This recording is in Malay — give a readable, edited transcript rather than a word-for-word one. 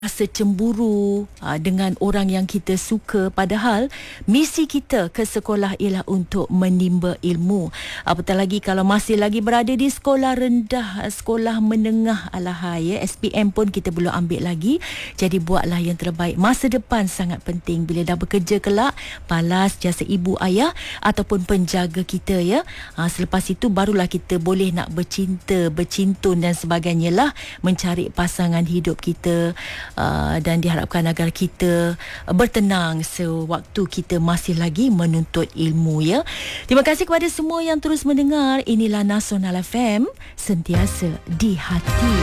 rasa cemburu dengan orang yang kita suka, padahal misi kita ke sekolah ialah untuk menimba ilmu. Apatah lagi kalau masih lagi berada di sekolah rendah, sekolah menengah, alahai SPM pun kita belum ambil lagi. Jadi buatlah yang terbaik. Masa depan sangat penting. Bila dah bekerja kelak, balas jasa ibu ayah ataupun penjaga kita ya. Selepas itu barulah kita boleh nak bercinta, bercintun dan sebagainya lah, mencari pasangan hidup kita. Dan diharapkan agar kita bertenang sewaktu kita masih lagi menuntut ilmu ya. Terima kasih kepada semua yang terus mendengar. Inilah Nasional FM, sentiasa di hati.